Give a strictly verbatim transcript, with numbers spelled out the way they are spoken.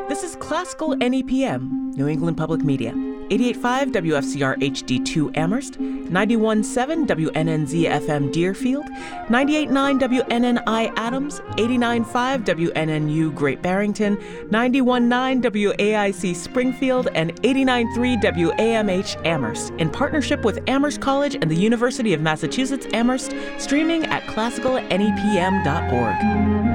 This is Classical N E P M, New England Public Media. eighty-eight point five W F C R H D two Amherst, ninety-one point seven W N N Z F M Deerfield, ninety-eight point nine W N N I Adams, eighty-nine point five W N N U Great Barrington, ninety-one point nine W A I C Springfield, and eighty-nine point three W A M H Amherst, in partnership with Amherst College and the University of Massachusetts Amherst, streaming at classical N E P M dot org.